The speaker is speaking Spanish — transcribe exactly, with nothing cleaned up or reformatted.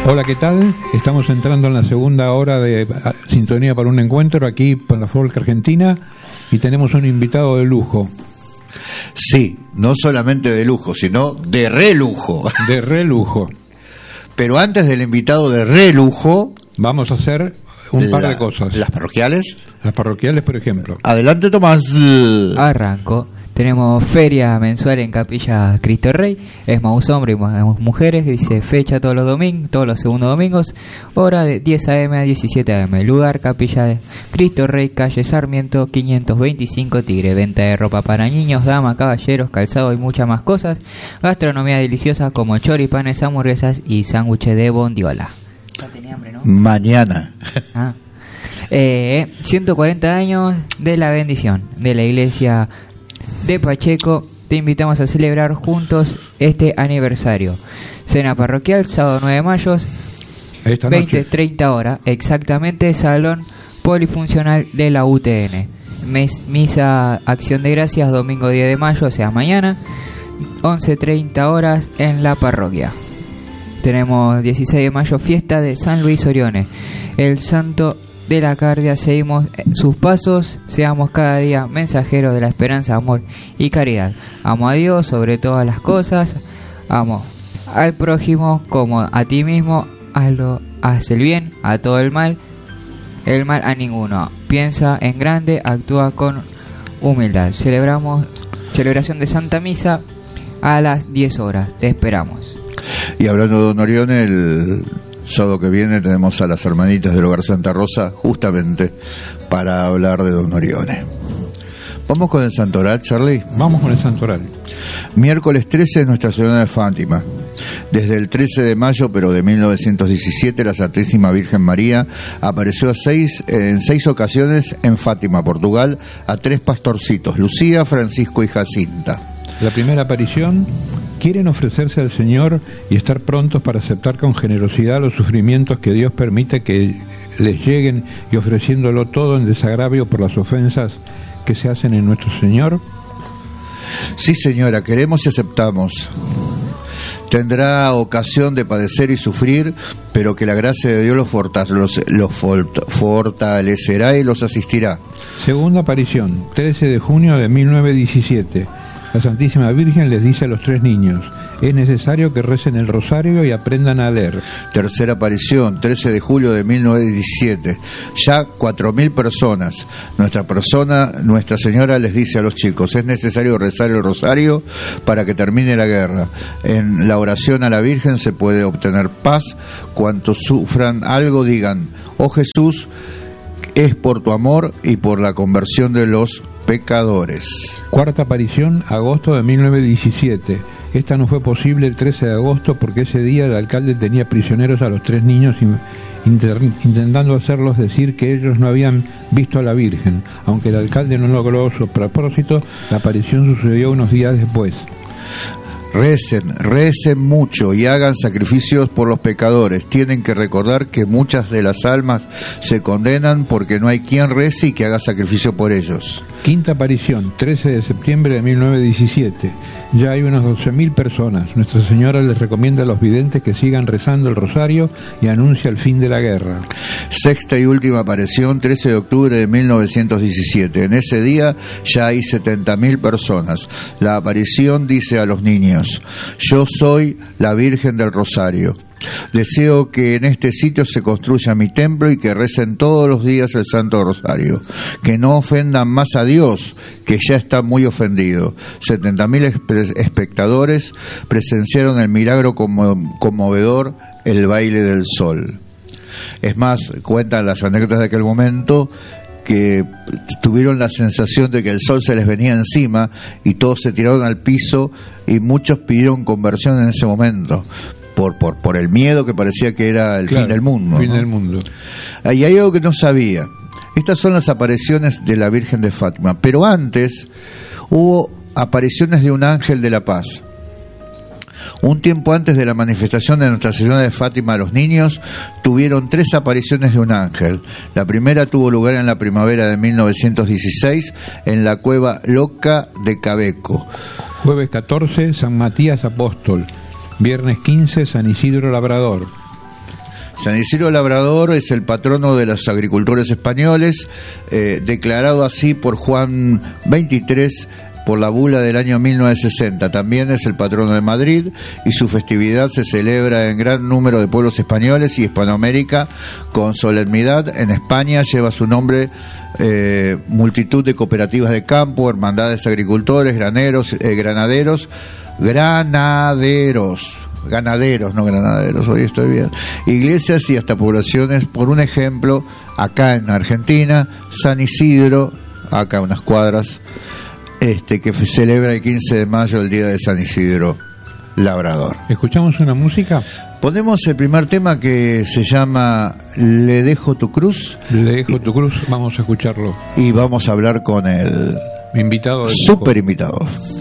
Hola, ¿qué tal? Estamos entrando en la segunda hora de Sintonía para un Encuentro aquí por la Folk Argentina y tenemos un invitado de lujo. Sí, no solamente de lujo, sino de re lujo. De re lujo. Pero antes del invitado de re lujo, vamos a hacer un par la, de cosas. ¿Las parroquiales? Las parroquiales, por ejemplo. Adelante, Tomás. Arranco. Tenemos feria mensual en Capilla Cristo Rey. Es más hombres y más mujeres. Dice fecha todos los domingos, todos los segundos domingos. Hora de diez a eme a diecisiete a eme. Lugar Capilla de Cristo Rey, calle Sarmiento, quinientos veinticinco, Tigre. Venta de ropa para niños, damas, caballeros, calzado y muchas más cosas. Gastronomía deliciosa como choripanes, hamburguesas y sándwiches de bondiola. Ya tenía hambre, ¿no? Mañana. Ah. Eh, ciento cuarenta años de la bendición de la iglesia de Pacheco. Te invitamos a celebrar juntos este aniversario. Cena parroquial, sábado nueve de mayo, veinte treinta horas, exactamente, salón polifuncional de la U T N. Mes, misa Acción de Gracias, domingo diez de mayo, o sea mañana, once treinta horas en la parroquia. Tenemos dieciséis de mayo, fiesta de San Luis Orione, el santo de la Cardia. Seguimos sus pasos, seamos cada día mensajeros de la esperanza, amor y caridad. Amo a Dios sobre todas las cosas, amo al prójimo como a ti mismo, hazlo, haz el bien a todo el mal, el mal a ninguno. Piensa en grande, actúa con humildad. Celebramos celebración de Santa Misa a las diez horas. Te esperamos. Y hablando de Don Orione, el sábado que viene tenemos a las hermanitas del Hogar Santa Rosa justamente para hablar de Don Orione. ¿Vamos con el Santoral, Charlie? Vamos con el Santoral. Miércoles trece, Nuestra Señora de Fátima. Desde el trece de mayo, pero de mil novecientos diecisiete, la Santísima Virgen María apareció a seis, en seis ocasiones en Fátima, Portugal, a tres pastorcitos, Lucía, Francisco y Jacinta. La primera aparición: quieren ofrecerse al Señor y estar prontos para aceptar con generosidad los sufrimientos que Dios permite que les lleguen, y ofreciéndolo todo en desagravio por las ofensas que se hacen en nuestro Señor. Sí, señora, queremos y aceptamos. Tendrá ocasión de padecer y sufrir, pero que la gracia de Dios los, forta- los, los fortalecerá y los asistirá. Segunda aparición, trece de junio de mil novecientos diecisiete. La Santísima Virgen les dice a los tres niños: es necesario que recen el rosario y aprendan a leer. Tercera aparición, trece de julio de mil novecientos diecisiete. Ya cuatro mil personas. Nuestra persona, Nuestra Señora les dice a los chicos: es necesario rezar el rosario para que termine la guerra. En la oración a la Virgen se puede obtener paz. Cuantos sufran algo, digan: oh Jesús, es por tu amor y por la conversión de los pecadores. Cuarta aparición, agosto de mil novecientos diecisiete. Esta no fue posible el trece de agosto porque ese día el alcalde tenía prisioneros a los tres niños inter- intentando hacerlos decir que ellos no habían visto a la Virgen. Aunque el alcalde no logró su propósito, la aparición sucedió unos días después. Recen, recen mucho y hagan sacrificios por los pecadores. Tienen que recordar que muchas de las almas se condenan porque no hay quien rece y que haga sacrificio por ellos. Quinta aparición, trece de septiembre de mil novecientos diecisiete. Ya hay unas doce mil personas. Nuestra Señora les recomienda a los videntes que sigan rezando el rosario y anuncia el fin de la guerra. Sexta y última aparición, trece de octubre de mil novecientos diecisiete. En ese día ya hay setenta mil personas. La aparición dice a los niños: yo soy la Virgen del Rosario. Deseo que en este sitio se construya mi templo y que recen todos los días el Santo Rosario. Que no ofendan más a Dios, que ya está muy ofendido. setenta mil espectadores presenciaron el milagro conmo- conmovedor, el baile del sol. Es más, cuentan las anécdotas de aquel momento, que tuvieron la sensación de que el sol se les venía encima y todos se tiraron al piso y muchos pidieron conversión en ese momento. Por, por, por el miedo que parecía que era el claro, fin del mundo. Fin ¿no? del mundo. Y hay algo que no sabía. Estas son las apariciones de la Virgen de Fátima. Pero antes hubo apariciones de un ángel de la paz. Un tiempo antes de la manifestación de Nuestra Señora de Fátima a los niños, tuvieron tres apariciones de un ángel. La primera tuvo lugar en la primavera de mil novecientos dieciséis en la cueva Loca de Cabeco. Jueves catorce, San Matías Apóstol. Viernes quince, San Isidro Labrador. San Isidro Labrador es el patrono de los agricultores españoles, eh, declarado así por Juan veintitrés por la bula del año mil novecientos sesenta. También es el patrono de Madrid y su festividad se celebra en gran número de pueblos españoles y Hispanoamérica con solemnidad. En España lleva su nombre eh, multitud de cooperativas de campo, hermandades de agricultores, graneros, eh, granaderos, granaderos, ganaderos, no granaderos, hoy estoy bien, iglesias y hasta poblaciones. Por un ejemplo, acá en Argentina, San Isidro, acá unas cuadras, Este, que celebra el quince de mayo el día de San Isidro Labrador. ¿Escuchamos una música? Ponemos el primer tema que se llama Le dejo tu cruz. Le dejo tu cruz, vamos a escucharlo. Y vamos a hablar con el invitado del super invitado.